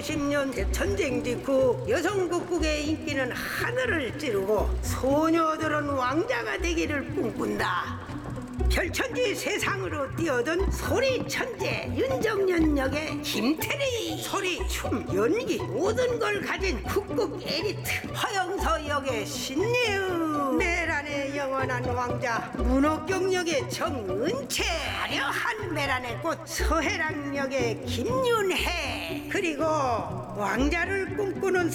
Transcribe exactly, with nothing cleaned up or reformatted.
천구백오십 년 전쟁 직후 여성 극복의 인기는 하늘을 찌르고 소녀들은 왕자가 되기를 꿈꾼다. 별천지 세상으로 뛰어든 소리천재 윤정연 역의 김태리, 소리, 춤, 연기 모든 걸 가진 극극 에리트 화영서 역의 신예우, 메란의 영원한 왕자 문옥경 역의 정은채, 화려한 메란의 꽃 서혜랑 역의 김윤혜, 그리고 왕자를 꿈꾸는